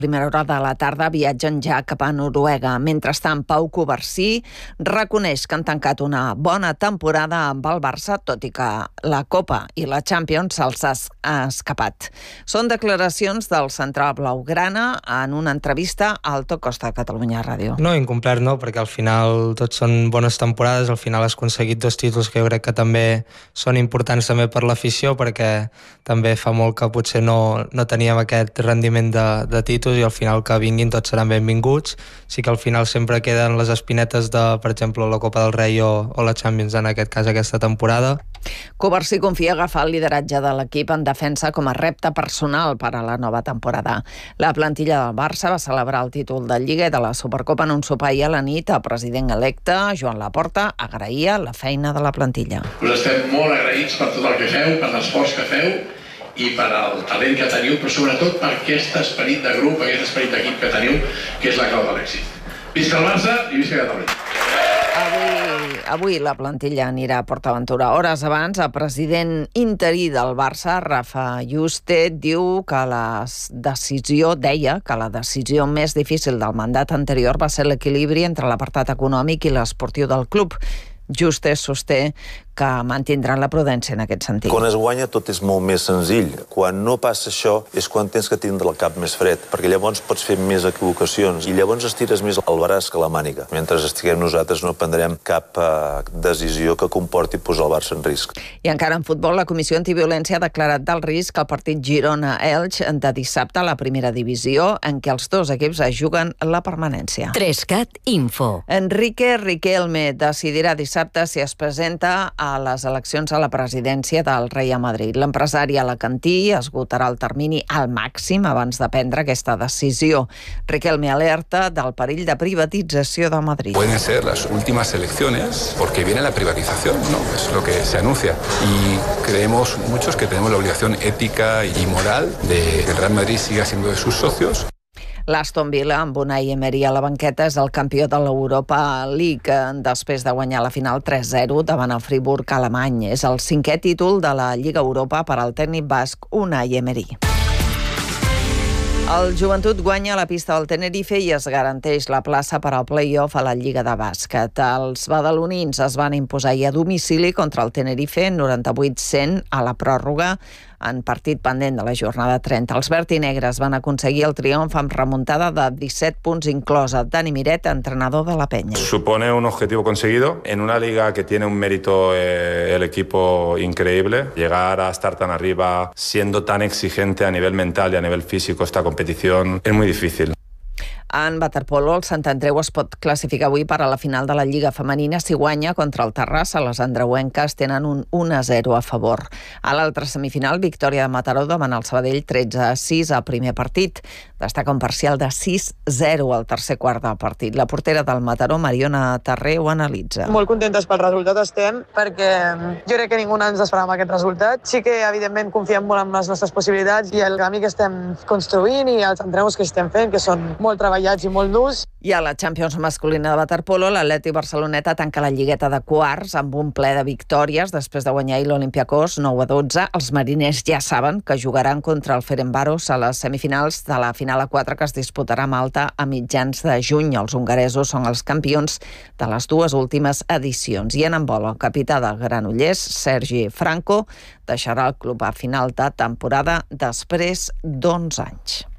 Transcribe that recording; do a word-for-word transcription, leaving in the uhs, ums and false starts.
Primera hora de la tarda viatgen ja cap a Noruega. Mentrestant, Pau Covarsí reconeix que han tancat una bona temporada amb el Barça, tot i que la Copa i la Champions se'ls ha escapat. Són declaracions del central blaugrana en una entrevista al Top Costa de Catalunya Ràdio. No, incomplert no, perquè al final tot són bones temporades, al final has aconseguit dos títols que jo crec que també són importants també per l'afició, perquè també fa molt que potser no, no teníem aquest rendiment de, de títols, i al final que vinguin tots seran benvinguts. Sí que al final sempre queden les espinetes de, per exemple, la Copa del Rei o, o la Champions, en aquest cas aquesta temporada. Covarsí confia agafar el lideratge de l'equip en defensa com a repte personal per a la nova temporada. La plantilla del Barça va celebrar el títol de Lliga i de la Supercopa en un sopar ahir a la nit. El president electe, Joan Laporta, agraïa la feina de la plantilla. Us estem molt agraïts per tot el que feu, per l'esforç que feu i per al talent que teniu, però sobretot per aquest esperit de grup, aquest esperit d'equip que teniu, que és la clau de l'èxit. Visca el Barça i visca Catalunya! Avui, avui la plantilla anirà a PortAventura. Hores abans, el president interí del Barça, Rafa Yuste, diu que la decisió, deia que la decisió més difícil del mandat anterior va ser l'equilibri entre l'apartat econòmic i l'esportiu del club. Yuste sosté que mantindran la prudència en aquest sentit. Quan es guanya tot és molt més senzill. Quan no passa això és quan tens que tindre el cap més fred, perquè llavors pots fer més equivocacions i llavors estires més el braç que la màniga. Mentre estiguem nosaltres no prendrem cap eh, decisió que comporti posar el Barça en risc. I encara en futbol, la Comissió Antiviolència ha declarat del risc el partit Girona-Elx de dissabte a la primera divisió, en què els dos equips es juguen la permanència. Trescat Info. Enrique Riquelme decidirà dissabte si es presenta a les eleccions a la presidència del Rei a Madrid. L'empresari alacantí esgotarà el termini al màxim abans de prendre aquesta decisió. Riquelme alerta del perill de privatització de Madrid. Pueden ser las últimas elecciones porque viene la privatización, ¿no? Es lo que se anuncia. Y creemos muchos que tenemos la obligación ética y moral de que el Real Madrid siga siendo de sus socios. L'Aston Villa, amb Unai Emery a la banqueta, és el campió de l'Europa League després de guanyar la final tres zero davant el Friburg alemany. És el cinquè títol de la Lliga Europa per al tècnic basc Unai Emery. El Joventut guanya la pista del Tenerife i es garanteix la plaça per al play-off a la Lliga de Bàsquet. Els badalonins es van imposar a domicili contra el Tenerife noranta-vuit cent a la pròrroga en partit pendent de la jornada trenta. Els verd i negres van aconseguir el triomf amb remuntada de disset punts inclosa. Dani Miret, entrenador de la Peña. Supone un objetivo conseguido en una liga que tiene un mérito eh, el equipo increíble. Llegar a estar tan arriba siendo tan exigente a nivel mental y a nivel físico esta competición es muy difícil. En waterpolo, el Sant Andreu es pot classificar avui per a la final de la Lliga Femenina si guanya contra el Terrassa. Les andreuenques tenen un un a zero a favor. A l'altra semifinal, victòria de Mataró davant el Sabadell tretze a sis al primer partit. Destaca un parcial de sis zero al tercer quart del partit. La portera del Mataró, Mariona Terré, ho analitza. Molt contentes pel resultat estem, perquè jo crec que ningú ens esperava aquest resultat. Sí que, evidentment, confiem molt en les nostres possibilitats i el camí que estem construint i els entrenos que estem fent, que són molt treballats i molt durs. I a la Champions masculina de waterpolo, l'Atleti Barceloneta tanca la lligueta de quarts amb un ple de victòries després de guanyar ahir l'Olympiacos nou a dotze. Els mariners ja saben que jugaran contra el Ferencváros a les semifinals de la final a quatre que es disputarà a Malta a mitjans de juny. Els hongaresos són els campions de les dues últimes edicions. I en handbol, el capità del Granollers, Sergi Franco, deixarà el club a final de temporada després d'onze anys.